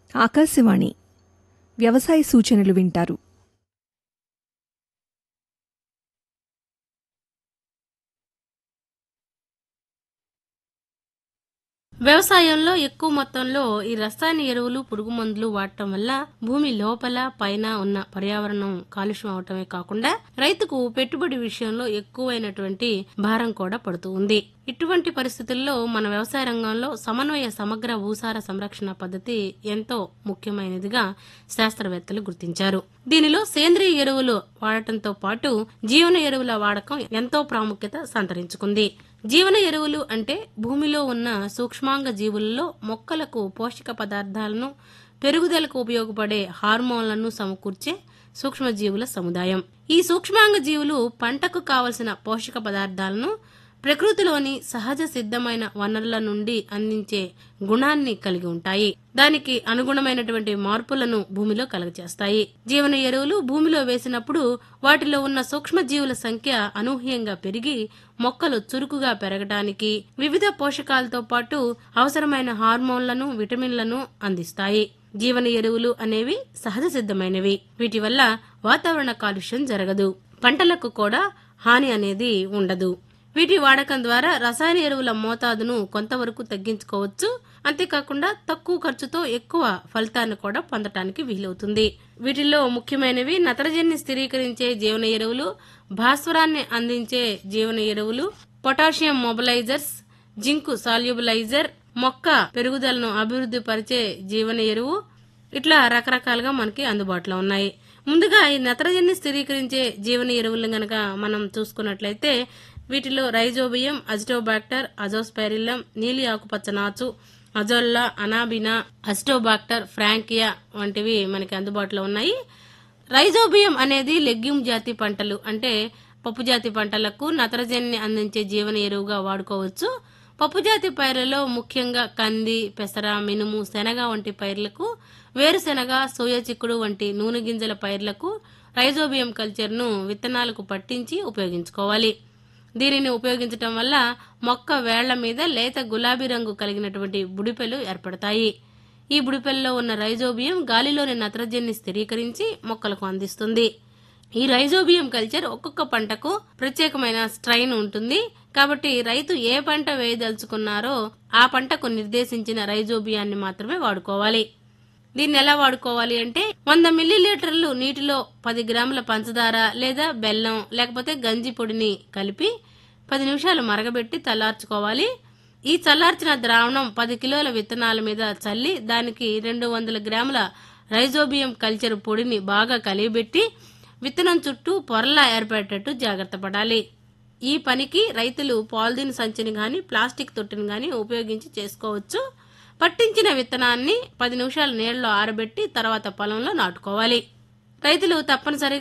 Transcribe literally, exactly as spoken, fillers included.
ఆకాశవాణి వ్యవసాయ సూచనలు వింటారు. వ్యవసాయంలో ఎక్కువ మొత్తంలో ఈ రసాయన ఎరువులు, పురుగు మందులు వాడటం వల్ల భూమి లోపల పైన ఉన్న పర్యావరణం కాలుష్యం అవటమే కాకుండా రైతుకు పెట్టుబడి విషయంలో ఎక్కువైనటువంటి భారం కూడా పడుతూ ఉంది. ఇటువంటి పరిస్థితుల్లో మన వ్యవసాయ రంగంలో సమన్వయ సమగ్ర భూసార సంరక్షణ పద్ధతి ఎంతో ముఖ్యమైనదిగా శాస్త్రవేత్తలు గుర్తించారు. దీనిలో సేంద్రియ ఎరువులు వాడటంతో పాటు జీవన ఎరువుల వాడకం ఎంతో ప్రాముఖ్యత సంతరించుకుంది. జీవన ఎరువులు అంటే భూమిలో ఉన్న సూక్ష్మాంగ జీవులలో మొక్కలకు పోషక పదార్థాలను, పెరుగుదలకు ఉపయోగపడే హార్మోన్లను సమకూర్చే సూక్ష్మజీవుల సముదాయం. ఈ సూక్ష్మాంగ జీవులు పంటకు కావలసిన పోషక పదార్థాలను ప్రకృతిలోని సహజ సిద్ధమైన వనరుల నుండి అందించే గుణాన్ని కలిగి ఉంటాయి. దానికి అనుగుణమైనటువంటి మార్పులను భూమిలో కలుగజేస్తాయి. జీవన ఎరువులు భూమిలో వేసినప్పుడు వాటిలో ఉన్న సూక్ష్మజీవుల సంఖ్య అనూహ్యంగా పెరిగి మొక్కలు చురుకుగా పెరగడానికి, వివిధ పోషకాలతో పాటు అవసరమైన హార్మోన్లను, విటమిన్లను అందిస్తాయి. జీవన ఎరువులు అనేవి సహజ సిద్ధమైనవి. వీటి వల్ల వాతావరణ కాలుష్యం జరగదు, పంటలకు కూడా హాని అనేది ఉండదు. వీటి వాడకం ద్వారా రసాయన ఎరువుల మోతాదును కొంతవరకు తగ్గించుకోవచ్చు. అంతేకాకుండా తక్కువ ఖర్చుతో ఎక్కువ ఫలితాన్ని కూడా పొందటానికి వీలవుతుంది. వీటిల్లో ముఖ్యమైనవి నత్రజనిని స్థిరీకరించే జీవన ఎరువులు, భాస్వరాన్ని అందించే జీవన ఎరువులు, పొటాషియం మొబిలైజర్స్, జింకు సాల్యుబలైజర్, మొక్క పెరుగుదలను అభివృద్ధి పరిచే జీవన ఎరువు, ఇట్లా రకరకాలుగా మనకి అందుబాటులో ఉన్నాయి. ముందుగా ఈ నత్రజనిని స్థిరీకరించే జీవన ఎరువులను గనక మనం చూసుకున్నట్లయితే వీటిలో రైజోబియం, అజిటోబాక్టర్, అజోస్పైరిల్లం, నీలి ఆకుపచ్చ నాచు, అజోల్లా, అనాబినా, అజిటోబాక్టర్, ఫ్రాంకియా వంటివి మనకి అందుబాటులో ఉన్నాయి. రైజోబియం అనేది లెగ్యూమ్ జాతి పంటలు అంటే పప్పు జాతి పంటలకు నత్రజనిని అందించే జీవన ఎరువుగా వాడుకోవచ్చు. పప్పు జాతి పైర్లలో ముఖ్యంగా కంది, పెసర, మినుము, శనగ వంటి పైర్లకు, వేరుశెనగ, సోయా చిక్కుడు వంటి నూనె గింజల పైర్లకు రైజోబియం కల్చర్ను విత్తనాలకు పట్టించి ఉపయోగించుకోవాలి. దీనిని ఉపయోగించటం వల్ల మొక్క వేళ్ల మీద లేత గులాబీ రంగు కలిగినటువంటి బుడిపెలు ఏర్పడతాయి. ఈ బుడిపెల్లో ఉన్న రైజోబియం గాలిలోని నత్రజనిని స్థిరీకరించి మొక్కలకు అందిస్తుంది. ఈ రైజోబియం కల్చర్ ఒక్కొక్క పంటకు ప్రత్యేకమైన స్ట్రైన్ ఉంటుంది. కాబట్టి రైతు ఏ పంట వేయదలుచుకున్నారో ఆ పంటకు నిర్దేశించిన రైజోబియాన్ని మాత్రమే వాడుకోవాలి. దీన్ని ఎలా వాడుకోవాలి అంటే వంద మిల్లీలీటర్లు నీటిలో పది గ్రాముల పంచదార లేదా బెల్లం లేకపోతే గంజి పొడిని కలిపి పది నిమిషాలు మరగబెట్టి చల్లార్చుకోవాలి. ఈ చల్లార్చిన ద్రావణం పది కిలోల విత్తనాల మీద చల్లి దానికి రెండు వందల గ్రాముల రైజోబియం కల్చర్ పొడిని బాగా కలియబెట్టి విత్తనం చుట్టూ పొరలా ఏర్పడేటట్టు జాగ్రత్త పడాలి. ఈ పనికి రైతులు పాలిథిన్ సంచిని గాని, ప్లాస్టిక్ తొట్టిని గాని ఉపయోగించి చేసుకోవచ్చు. పట్టించిన విత్తనాన్ని పది నిమిషాలు నీళ్లలో ఆరబెట్టి తర్వాత పొలంలో నాటుకోవాలి. రైతులు తప్పనిసరిగా